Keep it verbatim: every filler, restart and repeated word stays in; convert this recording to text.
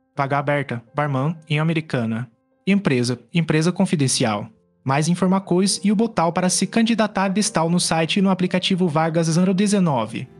Vaga aberta, barman, em Americana. Empresa, empresa confidencial. Mais informações e o botão para se candidatar está no site e no aplicativo Vagas zero dezenove.